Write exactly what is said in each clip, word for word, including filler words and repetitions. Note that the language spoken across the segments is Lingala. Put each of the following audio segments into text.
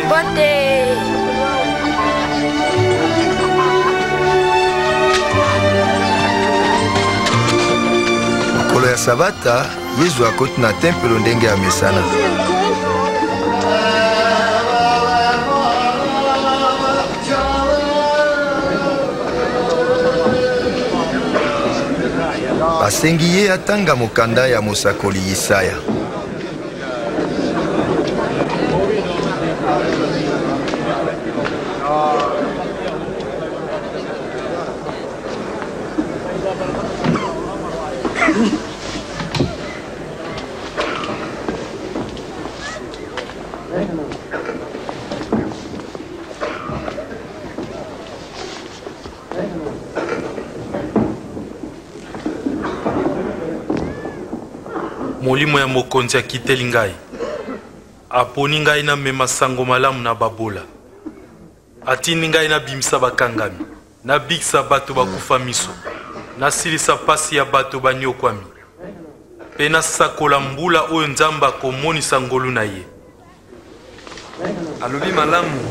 Bote. Mokolo ya Sabata, Yesu akoti na tempelo ndenge ya mesana. Basengi ye atanga mokanda ya mosakoli Isaya. Molimo ya mokonzi akiteli ngai. Aponi ngai na mema sango malamu na babola. Atindi ngai na bimisa bakangami. Na bikisa bato bakufa miso. Na silisa pasi ya bato banyokwami. Pe na sakola mbula oyo Nzambe akomonisa ngolu na ye. Alobi malamu.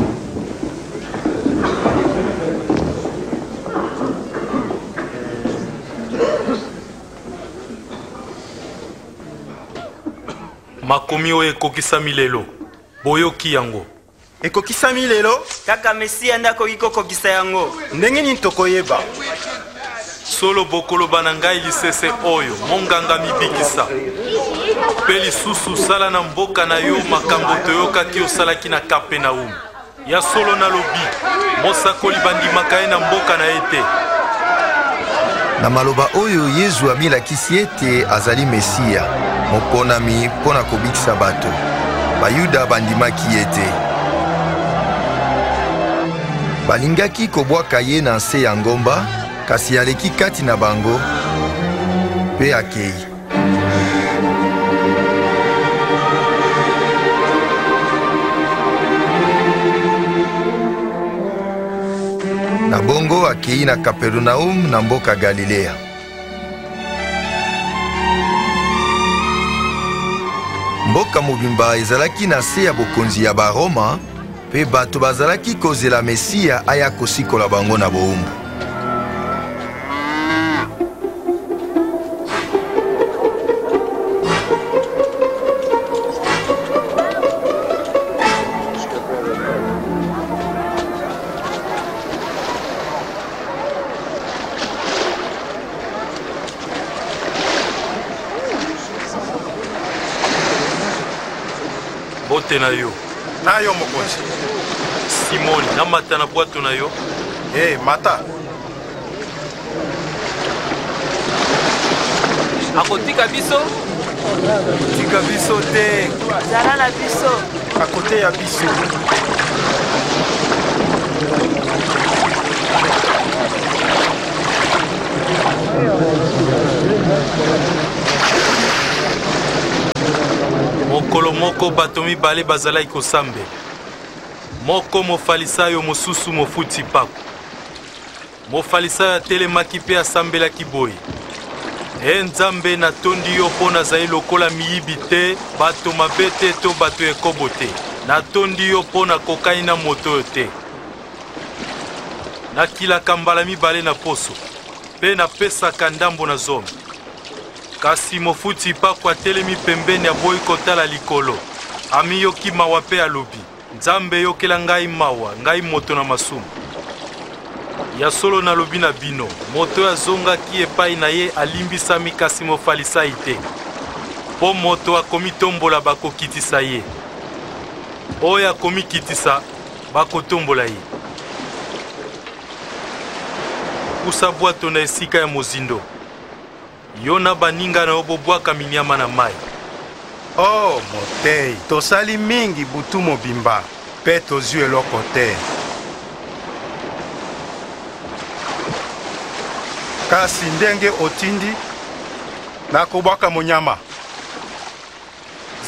Makomi oyo ekokisami lelo. Boyoki yango. Ekokisami lelo? Kaka Mesia ndakoki kokokisa yango. Ndenge nini tokoyeba? Solo bokoloba na ngai lisese oyo monganga mibikisa. Pe lisusu sala na mboka na yo makambo toyokaki osalaki na Kapernaum. Ya solo na lobi mosakoli bandimaka ye na mboka na ye te. Na maloba oyo Yesu amilakisi ete azali Mesia, moponami mpona kobikisa bato. Bayuda bandimaki ye te. Balingaki kobwaka ye na nse ya ngomba, kasi aleki kati na bango pe akei. Na bongo akei na Kapernaum na mboka Galilea. Mboka mobimba ezalaki na se ya bokonzi ya Baroma, pe bato bazalaki kozela Mesia aya kosikola bango na bowumbu. Bote na yo. Na yo mokonzi. Simoni, na mata na bwato na yo. Eh, hey, mata. Akotika biso? Tika biso te. Zala na biso. Akote ya biso. Mokolo moko bato mibale bazalaki kosambe. Moko mofalisayo mosusu mofuti pako. Mofalisayo atelemaki pe asambelaki boye. E Nzambe natondi yo mpo nazali lokola miyibi te, bato mabe te to bato ekobo te. Natondi yo mpo nakokani na moto oyo te. Nakilaka mbala mibale na poso, pe napesaka ndambo na zomi. Kasi mofuti pako atelemi pembeni aboyi kotala likolo. Amiyoki mawa pe alobi, Nzambe yokela ngai mawa, ngai moto na masumu. Ya solo nalobi na bino, moto azongaki epai na ye alimbisami kasi mofalisai te. Po moto akomi tombola bakokitisa ye. Oyo akomi kitisa bakotombola ye. Kusa bwato na esika ya mozindo. Yo na baninga na obobwaka minyama na mai. Oh, motei, tosali mingi butu mobimba, pe tozwi eloko te. Kasi ndenge otindi, nakobwaka monyama.